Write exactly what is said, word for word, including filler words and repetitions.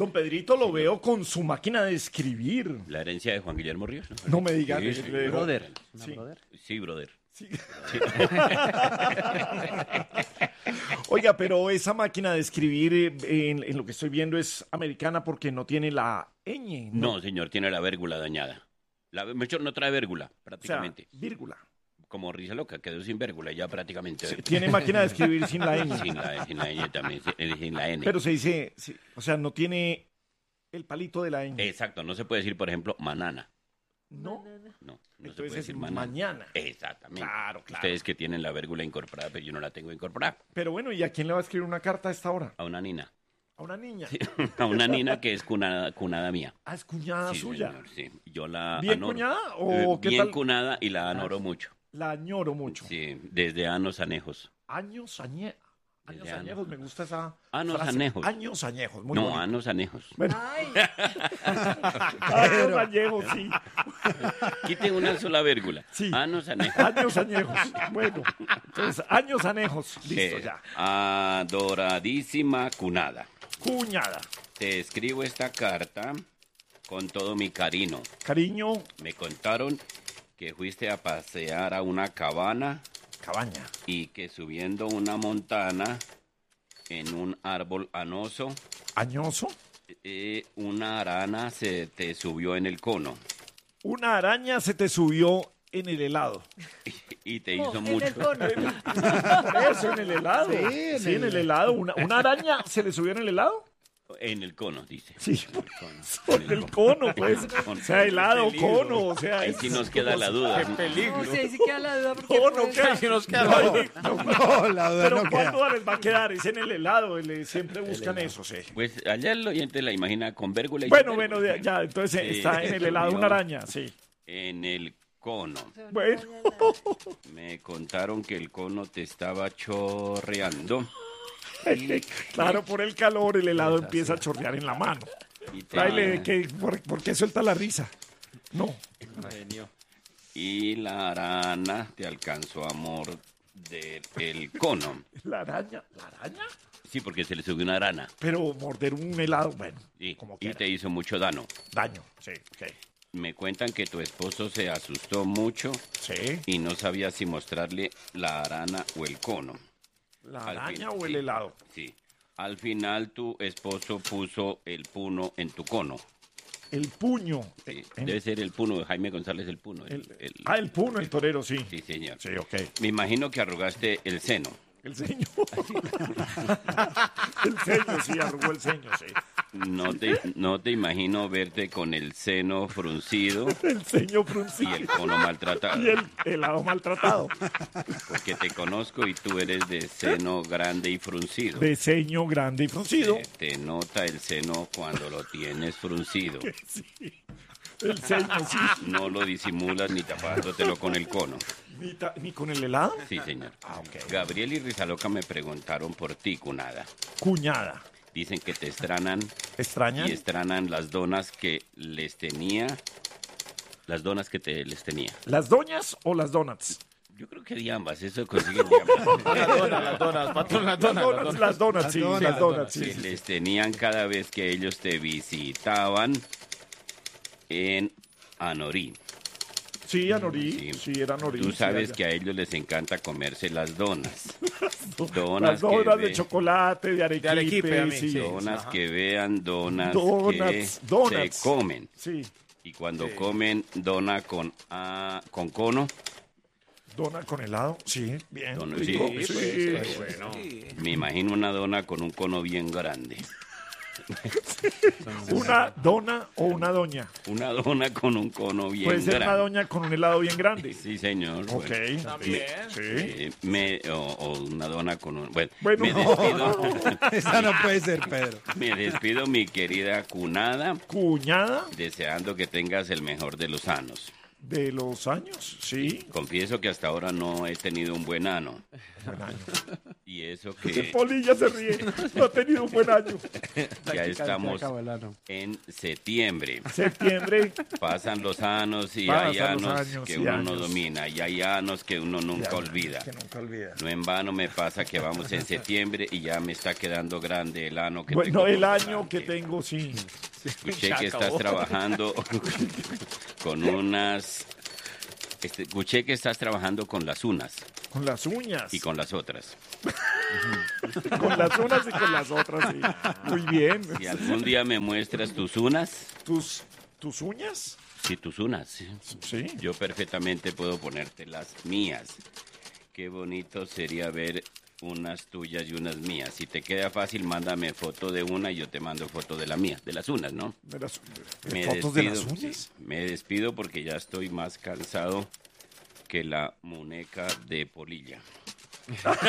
Don Pedrito lo veo con su máquina de escribir. La herencia de Juan Guillermo Ríos. No, No me digas. Sí, sí, eh, Brother. Sí. brother. sí, brother. Sí. Oiga, pero esa máquina de escribir eh, en, en lo que estoy viendo es americana porque no tiene la ñ. No, señor, tiene la vérgula dañada. La, mejor no trae vérgula, O sea, prácticamente. vírgula. Como risa loca, quedó sin vérgula ya prácticamente. Sí, tiene máquina de escribir sin la ñ. Sin la, sin la ñ también, sin, sin la N. Pero se dice, sí, o sea, no tiene el palito de la ñ. Exacto, no se puede decir, por ejemplo, manana. No. No, no se Entonces puede es decir manana. mañana. Exactamente. Claro, claro. Ustedes que tienen la vérgula incorporada, pero yo no la tengo incorporada. Pero bueno, ¿y a quién le va a escribir una carta a esta hora? A una nina. A una niña. A una nina que es cunada, cunada mía. Ah, es cuñada Sí, suya. señor, sí. Yo la ¿Bien anoro. cuñada o Eh, qué bien tal? cunada y la anoro mucho. La añoro mucho. Sí, desde años anejos. Años, añe... años Desde añejos, me gusta esa Años frase. anejos. Años añejos, muy No, bonito. años anejos. Bueno, Ay, años añejos, sí. Quite una sola vérgula. Sí. Años anejos. Años añejos. Bueno, entonces, años anejos. Listo, Eh, ya. Adoradísima cunada. Cuñada. Te escribo esta carta con todo mi cariño. Cariño, Me contaron que fuiste a pasear a una cabana cabaña. y que subiendo una montana en un árbol anoso, Añoso. eh, una arana se te subió en el cono Una araña se te subió en el helado. y te oh, hizo en mucho. el cono. Por eso, en el helado. Sí, en en, el- el helado. Una, ¿Una araña se le subió en el helado? En el cono, dice. Sí, por el cono, pues. O sea, helado, cono, o sea. Ahí es sí nos queda la duda. No sé, si queda la duda porque No, no puede- queda. Si nos queda No, la duda. No, la duda Pero no ¿cuándo queda. les va a quedar? Es en el helado, el- siempre buscan eso, sí. Pues allá el oyente la imagina con vérgula y Bueno, sin bueno, vérgula. ya, ya, entonces Sí, está en el helado una araña, sí. En el cono. Bueno, Me contaron que el cono te estaba chorreando claro, por el calor el helado empieza a chorrear en la mano. y, te- Tráele, que, ¿por, por qué suelta la risa? No, y la arana te alcanzó a morder el cono. la araña, ¿la araña? Sí, porque se le subió una arana Pero morder un helado, bueno, sí, como y quiera. te hizo mucho daño. Daño, sí, ok. Me cuentan que tu esposo se asustó mucho Sí, y no sabía si mostrarle la arana o el cono. la Al araña fin, o el sí. helado. Sí. Al final tu esposo puso el puno en tu cono. El puño. Sí, en- debe ser el puno de Jaime González el puno. el- el- el- ah, el puno, el torero, sí. Sí, señor. Sí, ok. Me imagino que arrugaste el seno. El ceño. el ceño, sí, arrugó el ceño, sí. No te, no te imagino verte con el seno fruncido El ceño y fruncido. el cono maltratado. Y el helado maltratado. Porque te conozco y tú eres de seno grande y fruncido. De ceño grande y fruncido. Eh, te nota el seno cuando lo tienes fruncido. Sí. El ceño, sí. No lo disimulas ni tapándotelo con el cono. Ni, ta- ni con el helado. Sí, señor. Ah, ok. Gabriel y Rizaloca me preguntaron por ti, cunada. Cuñada. Dicen que te extranan ¿Extraña? y extranan las donas que les tenía. Las donas que te les tenía. ¿Las doñas o las donuts? Yo creo que de ambas, eso consiguen de ambas. Las donas, las donas, patrón, las Las donas. donuts, las donuts, sí. Las donas, Las las donuts, Que sí. les tenían cada vez que ellos te visitaban en Anorí. Sí, Anorí. Sí. Sí, era Anorí. Tú sí, sabes allá. que a ellos les encanta comerse las donas. Las Donas, donas que de ve- chocolate, de arequipe. arequipe, a mí, sí. sí. donas que vean, donas, Donuts, que donuts. se comen. Sí, Y cuando comen dona con, ah, con cono, dona con helado. Sí, bien. Dono, rico, sí, sí. pues, bueno. me imagino una dona con un cono bien grande. Una dona o una doña. Una dona con un cono bien Puede ser grande. una doña con un helado bien grande. Sí, señor. Ok. Bueno, También. Sí. eh, me, o, o una dona con un... Bueno, Bueno. me despido. Esa no puede ser, Pedro. Me despido, mi querida cunada, Cuñada. deseando que tengas el mejor de los años. De los años, sí. Confieso que hasta ahora no he tenido un buen ano. Buen año. Y eso El que Polilla se ríe. No ha tenido un buen año. ya estamos en septiembre. Septiembre. Pasan los años y Pasan hay los años años que y uno no años. domina. Y hay años que uno nunca Ya, olvida. Que nunca olvida. No en vano me pasa que vamos en septiembre y ya me está quedando grande el ano que Bueno, tengo. el por año delante. que tengo, sí. Escuché Se que acabó. estás trabajando con unas... Este, escuché que estás trabajando con las unas Con las uñas. y con las otras. Con las unas y con las otras, sí. Muy bien. Si algún día me muestras tus unas, ¿Tus, tus uñas? sí, tus unas, sí. Sí. Yo perfectamente puedo ponerte las mías. Qué bonito sería ver unas tuyas y unas mías. Si te queda fácil, mándame foto de una y yo te mando foto de la mía, de las unas, ¿no? ¿De las, de Me fotos de despido, las uñas? sí, me despido porque ya estoy más cansado que la muñeca de Polilla.